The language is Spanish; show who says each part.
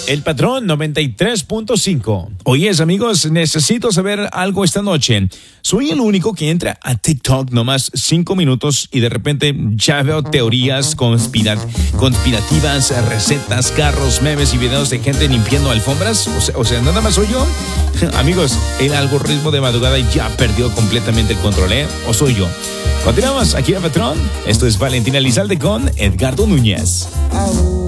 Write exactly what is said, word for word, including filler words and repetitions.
Speaker 1: El Patrón noventa y tres punto cinco. Oyes, amigos, necesito saber algo esta noche. Soy el único que entra a TikTok nomás cinco minutos y de repente ya veo teorías conspira- conspirativas, recetas, carros, memes y videos de gente limpiando alfombras. O sea, o sea, nada más soy yo. Amigos, el algoritmo de madrugada ya perdió completamente el control, ¿eh? ¿O soy yo? Continuamos aquí a Patrón. Esto es Valentina Elizalde con Edgardo Núñez.